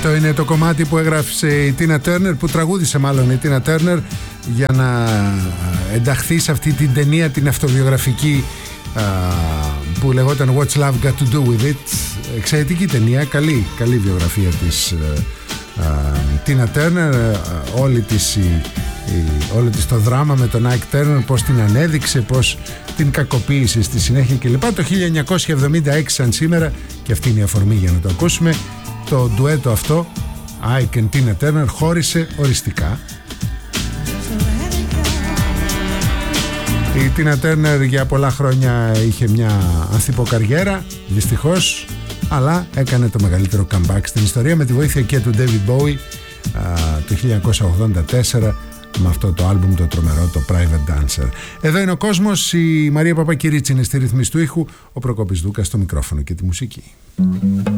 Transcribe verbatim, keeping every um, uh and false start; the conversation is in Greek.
Αυτό είναι το κομμάτι που έγραψε η Tina Turner, που τραγούδισε μάλλον η Tina Turner για να ενταχθεί σε αυτή την ταινία την αυτοβιογραφική που λεγόταν What's Love Got To Do With It. Εξαιρετική ταινία, καλή, καλή βιογραφία της Tina Turner, όλη της, η, η, όλο της το δράμα με τον Ike Turner, πώς την ανέδειξε, πώς την κακοποίησε στη συνέχεια κλπ. Το χίλια εννιακόσια εβδομήντα έξι σαν σήμερα, και αυτή είναι η αφορμή για να το ακούσουμε, το ντουέτο αυτό Ike and Tina Turner χώρισε οριστικά. Η Tina Turner για πολλά χρόνια είχε μια ανθιποκαριέρα, δυστυχώς, αλλά έκανε το μεγαλύτερο comeback στην ιστορία με τη βοήθεια και του David Bowie το χίλια εννιακόσια ογδόντα τέσσερα με αυτό το άλμπουμ το τρομερό, το Private Dancer. Εδώ είναι ο κόσμος, η Μαρία Παπακυρίτσι είναι στη ρύθμιση του ήχου, ο Προκόπης Δούκας στο μικρόφωνο και τη μουσική.